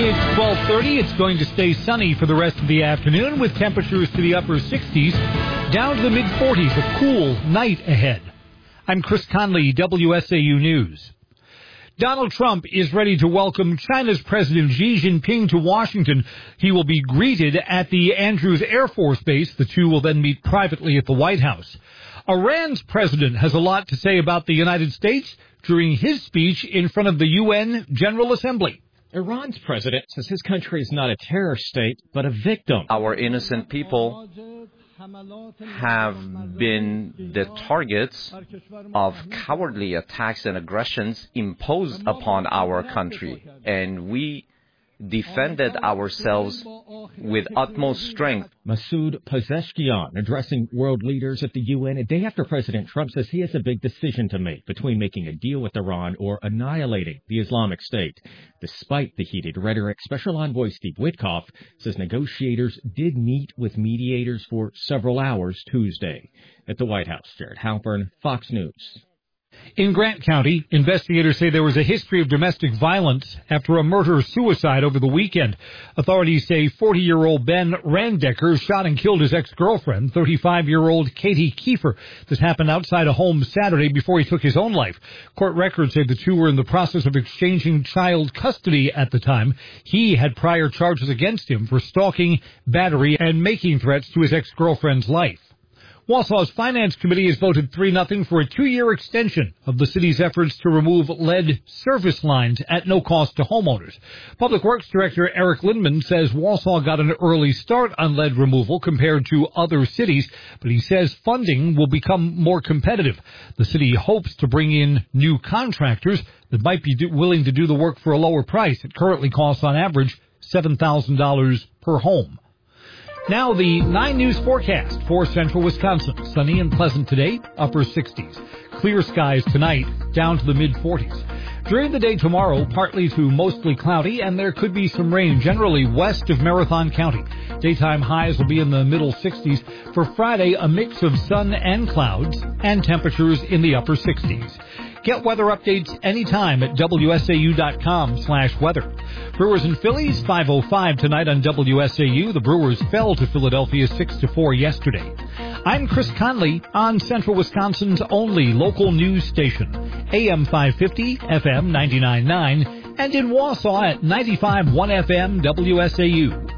It's 12:30. It's going to stay sunny for the rest of the afternoon with temperatures to the upper 60s, down to the mid-40s. A cool night ahead. I'm Chris Conley, WSAU News. Donald Trump is ready to welcome China's President Xi Jinping to Washington. He will be greeted at the Andrews Air Force Base. The two will then meet privately at the White House. Iran's president has a lot to say about the United States during his speech in front of the UN General Assembly. Iran's president says his country is not a terror state, but a victim. Our innocent people have been the targets of cowardly attacks and aggressions imposed upon our country, and we defended ourselves with utmost strength. Masoud Pezeshkian addressing world leaders at the UN a day after President Trump says he has a big decision to make between making a deal with Iran or annihilating the Islamic State. Despite the heated rhetoric, Special Envoy Steve Witkoff says negotiators did meet with mediators for several hours Tuesday. At the White House, Jared Halpern, Fox News. In Grant County, investigators say there was a history of domestic violence after a murder-suicide over the weekend. Authorities say 40-year-old Ben Randecker shot and killed his ex-girlfriend, 35-year-old Katie Kiefer. This happened outside a home Saturday before he took his own life. Court records say the two were in the process of exchanging child custody at the time. He had prior charges against him for stalking, battery, and making threats to his ex-girlfriend's life. Wausau's Finance Committee has voted 3-0 for a 2-year extension of the city's efforts to remove lead service lines at no cost to homeowners. Public Works Director Eric Lindman says Wausau got an early start on lead removal compared to other cities, but he says funding will become more competitive. The city hopes to bring in new contractors that might be willing to do the work for a lower price. It currently costs on average $7,000 per home. Now the 9 News forecast for central Wisconsin. Sunny and pleasant today, upper 60s. Clear skies tonight, down to the mid-40s. During the day tomorrow, partly to mostly cloudy, and there could be some rain, generally west of Marathon County. Daytime highs will be in the middle 60s. For Friday, a mix of sun and clouds, and temperatures in the upper 60s. Get weather updates anytime at WSAU.com/weather. Brewers and Phillies, 5:05 tonight on WSAU. The Brewers fell to Philadelphia 6-4 yesterday. I'm Chris Conley on Central Wisconsin's only local news station, AM 550, FM 99.9, and in Wausau at 95.1 FM WSAU.